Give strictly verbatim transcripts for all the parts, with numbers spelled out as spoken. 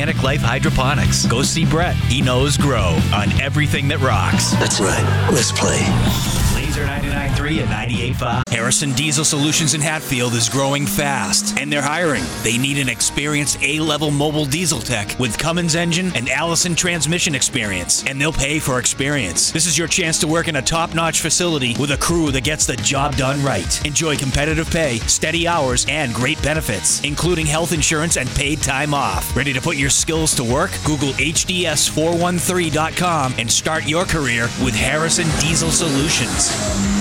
Organic Life Hydroponics. Go see Brett. He knows grow on everything that rocks. That's right. Let's play. Laser ninety-nine point three and ninety-eight point five. Harrison Diesel Solutions in Hatfield is growing fast, and they're hiring. They need an experienced A-level mobile diesel tech with Cummins engine and Allison transmission experience, and they'll pay for experience. This is your chance to work in a top-notch facility with a crew that gets the job done right. Enjoy competitive pay, steady hours, and great benefits, including health insurance and paid time off. Ready to put your skills to work? Google H D S four one three dot com and start your career with Harrison Diesel Solutions.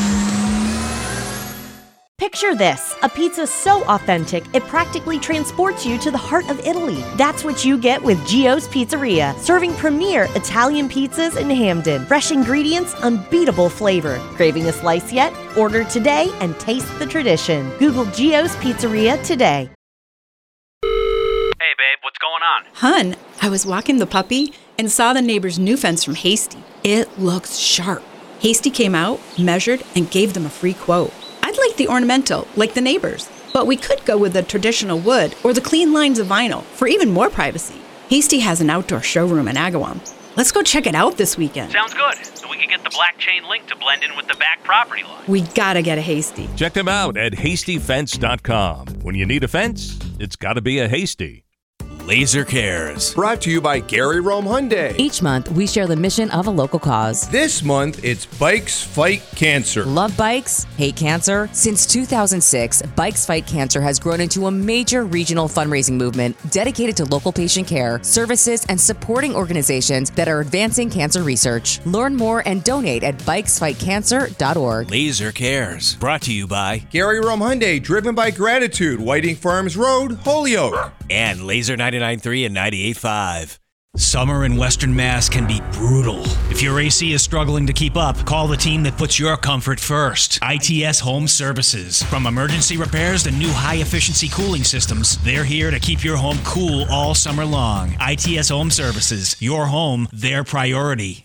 Picture this, a pizza so authentic, it practically transports you to the heart of Italy. That's what you get with Gio's Pizzeria, serving premier Italian pizzas in Hamden. Fresh ingredients, unbeatable flavor. Craving a slice yet? Order today and taste the tradition. Google Gio's Pizzeria today. Hey babe, what's going on? Hun, I was walking the puppy and saw the neighbor's new fence from Hasty. It looks sharp. Hasty came out, measured, and gave them a free quote. I'd like the ornamental, like the neighbors, but we could go with the traditional wood or the clean lines of vinyl for even more privacy. Hasty has an outdoor showroom in Agawam. Let's go check it out this weekend. Sounds good. So we can get the black chain link to blend in with the back property line. We gotta get a Hasty. Check them out at hasty fence dot com. When you need a fence, it's gotta be a Hasty. Laser Cares. Brought to you by Gary Rome Hyundai. Each month, we share the mission of a local cause. This month, it's Bikes Fight Cancer. Love bikes, hate cancer. Since two thousand six, Bikes Fight Cancer has grown into a major regional fundraising movement dedicated to local patient care, services, and supporting organizations that are advancing cancer research. Learn more and donate at bikes fight cancer dot org. Laser Cares. Brought to you by Gary Rome Hyundai, driven by gratitude. Whiting Farms Road, Holyoke. And Laser ninety-nine point three and ninety-eight point five. Summer in Western Mass can be brutal. If your A C is struggling to keep up, call the team that puts your comfort first. I T S Home Services. From emergency repairs to new high-efficiency cooling systems, they're here to keep your home cool all summer long. I T S Home Services. Your home, their priority.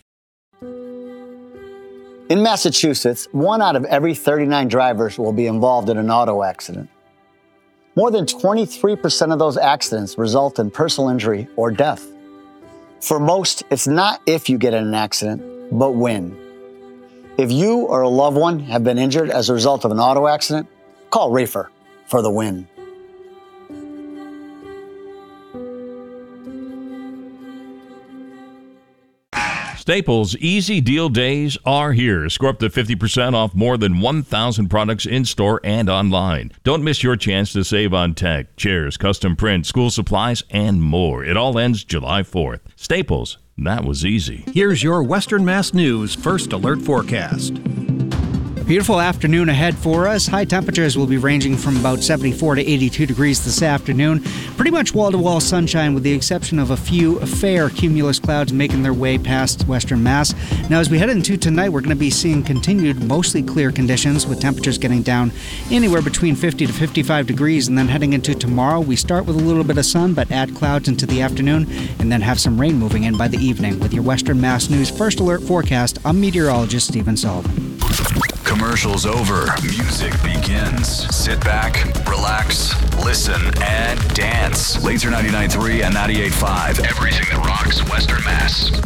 In Massachusetts, one out of every thirty-nine drivers will be involved in an auto accident. More than twenty-three percent of those accidents result in personal injury or death. For most, it's not if you get in an accident, but when. If you or a loved one have been injured as a result of an auto accident, call Rafer for the win. Staples Easy Deal Days are here. Score up to fifty percent off more than one thousand products in-store and online. Don't miss your chance to save on tech, chairs, custom print, school supplies, and more. It all ends July fourth. Staples, that was easy. Here's your Western Mass News First Alert Forecast. Beautiful afternoon ahead for us. High temperatures will be ranging from about seventy-four to eighty-two degrees this afternoon. Pretty much wall-to-wall sunshine with the exception of a few fair cumulus clouds making their way past Western Mass. Now, as we head into tonight, we're going to be seeing continued mostly clear conditions with temperatures getting down anywhere between fifty to fifty-five degrees. And then heading into tomorrow, we start with a little bit of sun, but add clouds into the afternoon and then have some rain moving in by the evening. With your Western Mass News First Alert Forecast, I'm meteorologist Stephen Sullivan. Commercials over. Music begins. Sit back, relax, listen, and dance. Laser ninety-nine point three and ninety-eight point five. Everything that rocks Western Mass.